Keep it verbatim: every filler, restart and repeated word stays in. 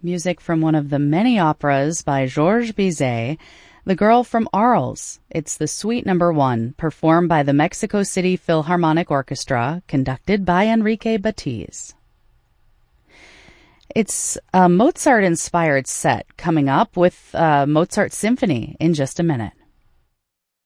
Music from one of the many operas by Georges Bizet, The Girl from Arles. It's the Suite Number One, performed by the Mexico City Philharmonic Orchestra, conducted by Enrique Batiz. It's a Mozart-inspired set coming up with a Mozart Symphony in just a minute.